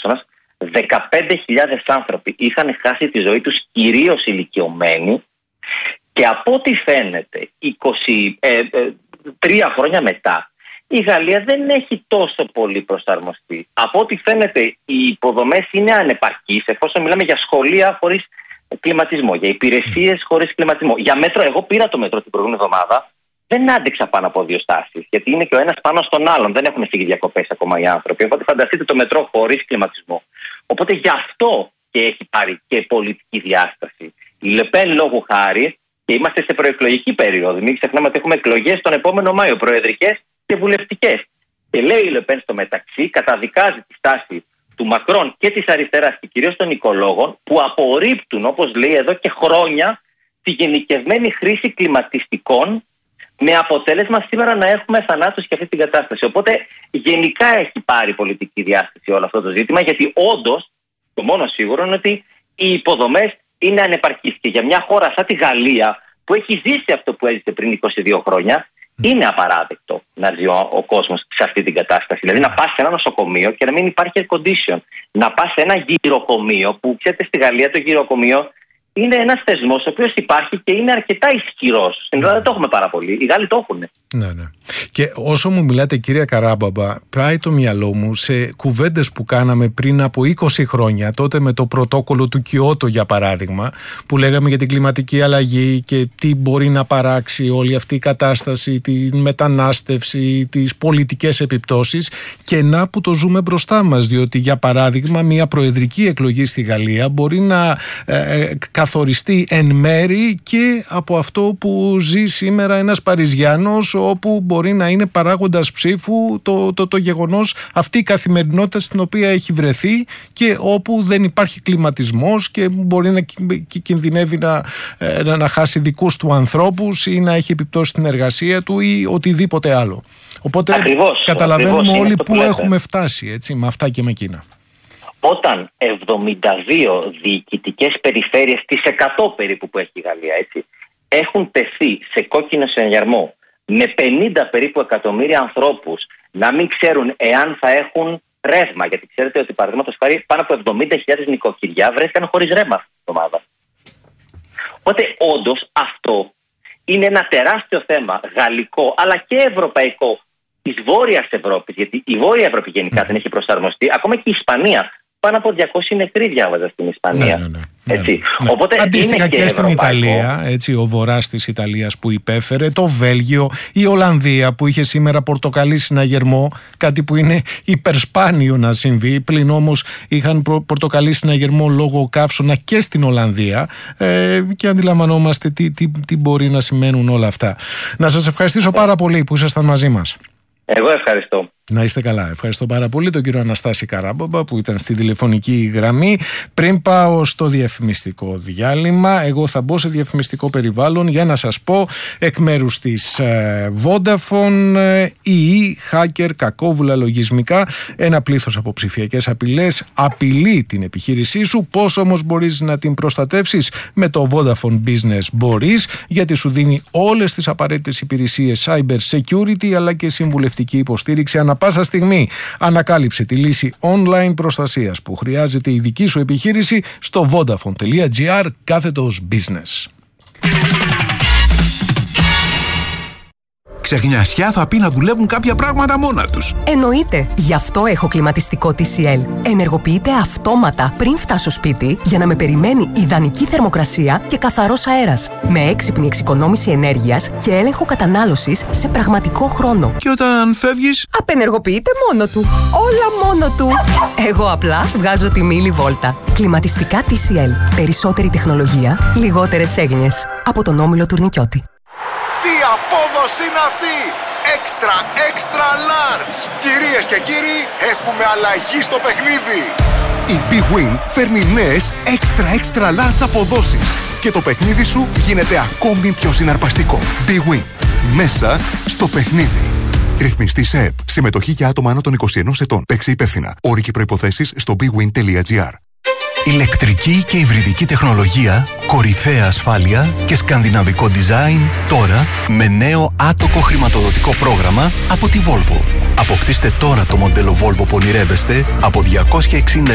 άξονας, 15.000 άνθρωποι είχαν χάσει τη ζωή τους, κυρίως ηλικιωμένοι, και από ό,τι φαίνεται 23 χρόνια μετά η Γαλλία δεν έχει τόσο πολύ προσαρμοστεί. Από ό,τι φαίνεται οι υποδομές είναι ανεπαρκείς, εφόσον μιλάμε για σχολεία χωρίς κλιματισμό, για υπηρεσίες χωρίς κλιματισμό. Για μέτρο, εγώ πήρα το μέτρο την προηγούμενη εβδομάδα, δεν άντεξα πάνω από 2 στάσεις, γιατί είναι και ο ένας πάνω στον άλλον, δεν έχουν φύγει διακοπές ακόμα οι άνθρωποι. Οπότε φανταστείτε το μετρό χωρίς κλιματισμό. Οπότε γι' αυτό και έχει πάρει και πολιτική διάσταση. Η Λεπέν, λόγου χάρη, και είμαστε σε προεκλογική περίοδο. Μην ξεχνάμε ότι έχουμε εκλογές τον επόμενο Μάιο, προεδρικές και βουλευτικές. Και λέει η Λεπέν στο μεταξύ, καταδικάζει τη στάση του Μακρόν και της αριστεράς και κυρίως των οικολόγων, που απορρίπτουν, όπως λέει εδώ και χρόνια, τη γενικευμένη χρήση κλιματιστικών, με αποτέλεσμα σήμερα να έχουμε θανάτους και αυτή την κατάσταση. Οπότε γενικά έχει πάρει πολιτική διάσταση όλο αυτό το ζήτημα, γιατί όντως το μόνο σίγουρο είναι ότι οι υποδομές είναι ανεπαρκείς. Και για μια χώρα σαν τη Γαλλία, που έχει ζήσει αυτό που έζησε πριν 22 χρόνια, είναι απαράδεκτο να ζει ο κόσμος σε αυτή την κατάσταση. Δηλαδή να πας σε ένα νοσοκομείο και να μην υπάρχει air condition. Να πας σε ένα γυροκομείο, που ξέρετε στη Γαλλία το γυροκομείο είναι ένας θεσμός ο οποίος υπάρχει και είναι αρκετά ισχυρός. Στην Ελλάδα δεν το έχουμε πάρα πολύ. Οι Γάλλοι το έχουν. Ναι. Και όσο μου μιλάτε, κυρία Καράμπαμπα, πάει το μυαλό μου σε κουβέντες που κάναμε πριν από 20 χρόνια, τότε με το πρωτόκολλο του Κιώτο, για παράδειγμα, που λέγαμε για την κλιματική αλλαγή και τι μπορεί να παράξει όλη αυτή η κατάσταση, τη μετανάστευση, τις πολιτικές επιπτώσεις, και να που το ζούμε μπροστά μας. Διότι, για παράδειγμα, μια προεδρική εκλογή στη Γαλλία μπορεί να καθοριστεί εν μέρη και από αυτό που ζει σήμερα ένας Παριζιάνος, όπου μπορεί να είναι παράγοντας ψήφου το γεγονός, αυτή η καθημερινότητα στην οποία έχει βρεθεί και όπου δεν υπάρχει κλιματισμός και μπορεί να κινδυνεύει να χάσει δικούς του ανθρώπους ή να έχει επιπτώσει στην εργασία του ή οτιδήποτε άλλο. Οπότε καταλαβαίνουμε όλοι πού έχουμε φτάσει, έτσι, με αυτά και με εκείνα. Όταν 72 διοικητικές περιφέρειες στις 100 περίπου που έχει η Γαλλία, έτσι, έχουν τεθεί σε κόκκινο συναγερμό, με 50 περίπου εκατομμύρια ανθρώπους να μην ξέρουν εάν θα έχουν ρεύμα. Γιατί ξέρετε ότι, παραδείγματος χάρη, πάνω από 70.000 νοικοκυριά βρέθηκαν χωρίς ρεύμα αυτή την εβδομάδα. Οπότε, όντως, αυτό είναι ένα τεράστιο θέμα γαλλικό, αλλά και ευρωπαϊκό, της Βόρειας Ευρώπης. Γιατί η Βόρεια Ευρώπη γενικά δεν έχει προσαρμοστεί. Ακόμα και η Ισπανία. Πάνω από 200 νεκροί διάβαζα στην Ισπανία. Έτσι. Οπότε αντίστοιχα και στην Ιταλία, έτσι, ο βορράς της Ιταλίας που υπέφερε, το Βέλγιο, η Ολλανδία που είχε σήμερα πορτοκαλί συναγερμό, κάτι που είναι υπερσπάνιο να συμβεί, πλην όμως είχαν πορτοκαλί συναγερμό λόγω καύσωνα και στην Ολλανδία, και αντιλαμβανόμαστε τι μπορεί να σημαίνουν όλα αυτά. Να σας ευχαριστήσω πάρα πολύ που ήσασταν μαζί μας. Εγώ ευχαριστώ. Να είστε καλά. Ευχαριστώ πάρα πολύ τον κύριο Αναστάση Καράμπαμπα που ήταν στη τηλεφωνική γραμμή. Πριν πάω στο διαφημιστικό διάλειμμα, εγώ θα μπω σε διαφημιστικό περιβάλλον για να σας πω εκ μέρους της Vodafone, η hacker, κακόβουλα λογισμικά, ένα πλήθος από ψηφιακές απειλές απειλεί την επιχείρησή σου. Πώς όμως μπορείς να την προστατεύσεις? Με το Vodafone Business μπορείς, γιατί σου δίνει όλες τις απαραίτητες υπηρεσίες cyber security αλλά και συμβουλευτική υποστήριξη ανά πάσα στιγμή. Ανακάλυψε τη λύση online προστασίας που χρειάζεται η δική σου επιχείρηση στο vodafone.gr/business. Ξεχνιασιά θα πει να δουλεύουν κάποια πράγματα μόνα τους. Εννοείται. Γι' αυτό έχω κλιματιστικό TCL. Ενεργοποιείται αυτόματα πριν φτάσω σπίτι για να με περιμένει ιδανική θερμοκρασία και καθαρός αέρας. Με έξυπνη εξοικονόμηση ενέργειας και έλεγχο κατανάλωσης σε πραγματικό χρόνο. Και όταν φεύγεις, απενεργοποιείται μόνο του. Όλα μόνο του. Εγώ απλά βγάζω τη μίλη βόλτα. Κλιματιστικά TCL. Περισσότερη τεχνολογία, λιγότερες έγνοιες. Από τον Όμιλο Τουρνικιώτη. Τι απόδοση είναι αυτή! Extra large! Κυρίες και κύριοι, έχουμε αλλαγή στο παιχνίδι! Η Big Win φέρνει νέες extra large αποδόσεις και το παιχνίδι σου γίνεται ακόμη πιο συναρπαστικό. Big Win. Μέσα στο παιχνίδι. Ρυθμιστή σε ΕΠ. Συμμετοχή για άτομα άνω των 21 ετών. Παίξε υπεύθυνα. Όροι και προϋποθέσεις στο bigwin.gr. Ηλεκτρική και υβριδική τεχνολογία, κορυφαία ασφάλεια και σκανδιναβικό design, τώρα με νέο άτοκο χρηματοδοτικό πρόγραμμα από τη Volvo. Αποκτήστε τώρα το μοντέλο Volvo που ονειρεύεστε από 260